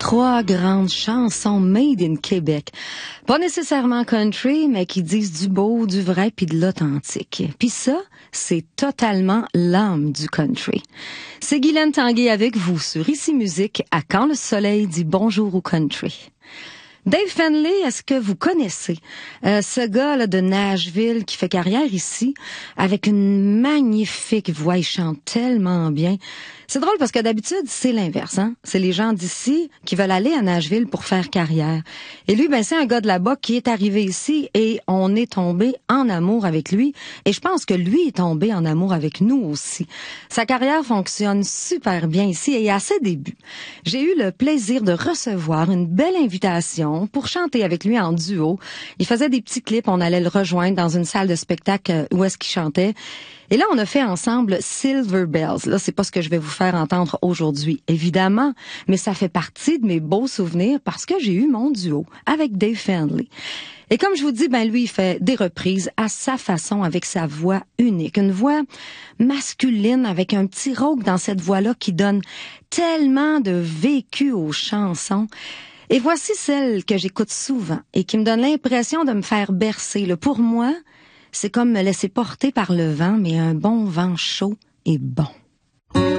3 grandes chansons made in Québec. Pas nécessairement country, mais qui disent du beau, du vrai puis de l'authentique. Puis ça, c'est totalement l'âme du country. C'est Guylaine Tanguay avec vous sur Ici Musique à Quand le soleil dit bonjour au country. Dave Fenley, est-ce que vous connaissez ce gars là, de Nashville qui fait carrière ici avec une magnifique voix, il chante tellement bien. C'est drôle parce que d'habitude, c'est l'inverse, hein. C'est les gens d'ici qui veulent aller à Nashville pour faire carrière. Et lui, ben, c'est un gars de là-bas qui est arrivé ici et on est tombé en amour avec lui. Et je pense que lui est tombé en amour avec nous aussi. Sa carrière fonctionne super bien ici et à ses débuts, j'ai eu le plaisir de recevoir une belle invitation pour chanter avec lui en duo. Il faisait des petits clips, on allait le rejoindre dans une salle de spectacle où est-ce qu'il chantait. Et là, on a fait ensemble Silver Bells. Là, c'est pas ce que je vais vous faire entendre aujourd'hui, évidemment, mais ça fait partie de mes beaux souvenirs parce que j'ai eu mon duo avec Dave Fenley. Et comme je vous dis, ben lui, il fait des reprises à sa façon avec sa voix unique. Une voix masculine avec un petit rauque dans cette voix-là qui donne tellement de vécu aux chansons. Et voici celle que j'écoute souvent et qui me donne l'impression de me faire bercer. Pour moi, c'est comme me laisser porter par le vent, mais un bon vent chaud et bon.